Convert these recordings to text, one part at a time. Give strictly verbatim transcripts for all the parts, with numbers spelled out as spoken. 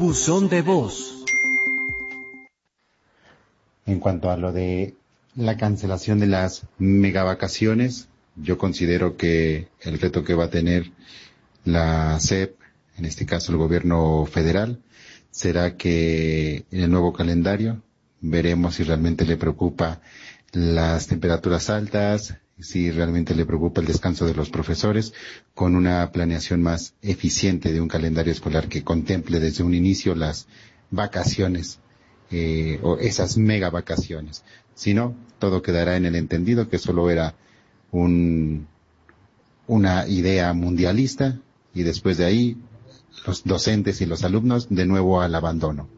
Buzón de voz. En cuanto a lo de la cancelación de las megavacaciones, yo considero que el reto que va a tener la S E P, en este caso el gobierno federal, será que en el nuevo calendario veremos si realmente le preocupa las temperaturas altas, si realmente le preocupa el descanso de los profesores, con una planeación más eficiente de un calendario escolar que contemple desde un inicio las vacaciones, eh, o esas mega vacaciones. Si no, todo quedará en el entendido que solo era un, una idea mundialista, y después de ahí los docentes y los alumnos de nuevo al abandono.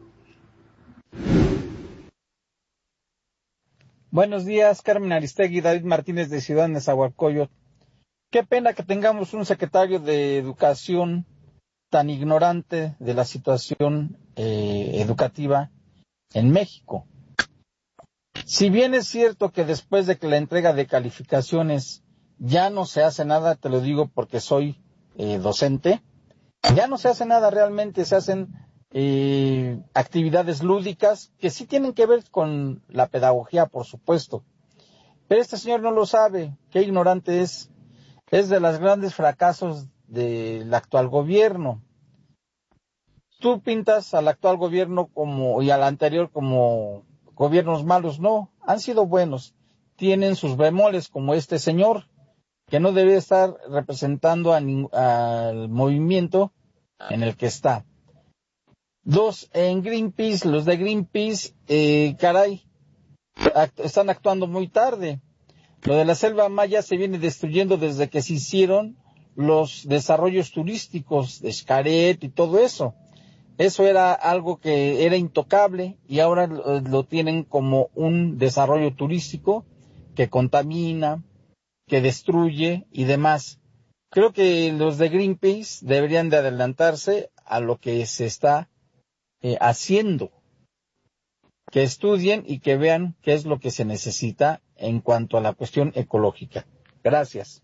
Buenos días, Carmen Aristegui, David Martínez de Ciudad Nezahualcóyotl. Qué pena que tengamos un secretario de Educación tan ignorante de la situación eh, educativa en México. Si bien es cierto que después de que la entrega de calificaciones ya no se hace nada, te lo digo porque soy eh, docente, ya no se hace nada realmente, se hacen eh, actividades lúdicas que sí tienen que ver con la pedagogía, por supuesto. Pero este señor no lo sabe, qué ignorante es. Es de los grandes fracasos del actual gobierno. Tú pintas al actual gobierno como y al anterior como gobiernos malos, no, han sido buenos. Tienen sus bemoles como este señor, que no debe estar representando a al movimiento en el que está. Dos, en Greenpeace, los de Greenpeace, eh, caray, act- están actuando muy tarde. Lo de la selva maya se viene destruyendo desde que se hicieron los desarrollos turísticos de Xcaret y todo eso. Eso era algo que era intocable y ahora lo, lo tienen como un desarrollo turístico que contamina, que destruye y demás. Creo que los de Greenpeace deberían de adelantarse a lo que se está eh, haciendo. Que estudien y que vean qué es lo que se necesita en cuanto a la cuestión ecológica. Gracias.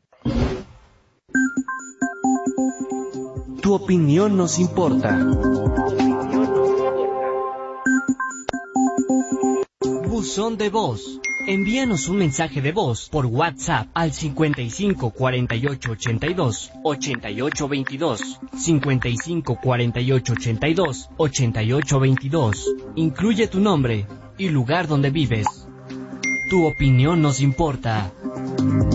Tu opinión nos importa. Buzón de voz. Envíanos un mensaje de voz por WhatsApp al cincuenta y cinco cuarenta y ocho ochenta y dos ochenta y ocho veintidós, cincuenta y cinco cuarenta y ocho ochenta y dos ochenta y ocho veintidós. Incluye tu nombre y lugar donde vives. Tu opinión nos importa.